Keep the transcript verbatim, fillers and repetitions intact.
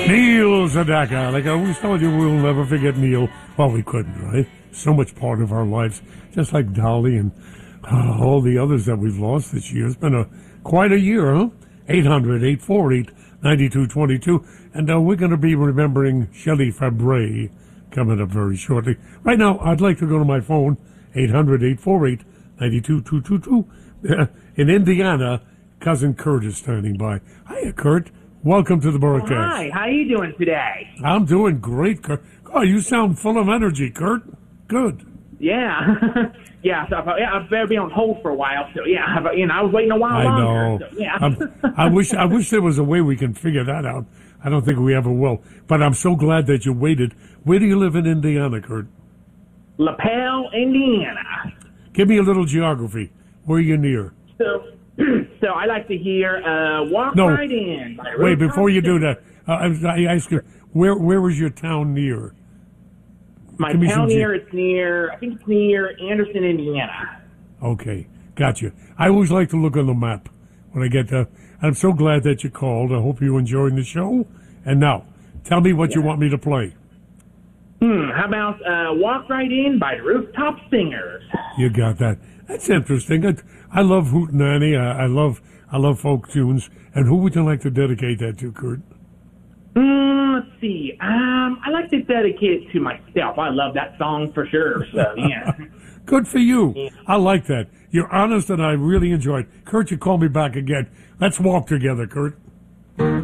Neil Sedaka. Like I always told you, we'll never forget Neil. Well, we couldn't, right? So much part of our lives, just like Dolly and uh, all the others that we've lost this year. It's been a quite a year, huh? eight hundred, eight four eight, nine two two two. And uh, we're going to be remembering Shelley Fabre coming up very shortly. Right now, I'd like to go to my phone, eight hundred, eight four eight, nine two two two. In Indiana, cousin Kurt is standing by. Hiya, Kurt. Welcome to the broadcast. Oh, hi, how you doing today? I'm doing great, Kurt. Oh, you sound full of energy, Kurt. Good. Yeah, yeah. So I, yeah, I better be on hold for a while. So yeah, I, you know, I was waiting a while I longer. know. So, yeah. I'm- I wish. I wish there was a way we can figure that out. I don't think we ever will. But I'm so glad that you waited. Where do you live in Indiana, Kurt? LaPel, Indiana. Give me a little geography. Where are you near? So, so I like to hear uh, "Walk No. Right In." by Wait, Ruth before you do Thompson. that, uh, I, I ask you, where where was your town near? My Give me town some ge- near, it's near, I think it's near Anderson, Indiana. Okay, gotcha. I always like to look on the map when I get there. I'm so glad that you called. I hope you're enjoying the show. And now, tell me what you want me to play. Hmm, how about uh, "Walk Right In" by the Rooftop Singers? You got that. That's interesting. I, I love Hootenanny. I, I love I love folk tunes. And who would you like to dedicate that to, Kurt? Mm, let's see. Um, I like to dedicate it to myself. I love that song for sure. So yeah. Good for you. I like that. You're honest, and I really enjoyed. Kurt, you call me back again. Let's walk together, Kurt.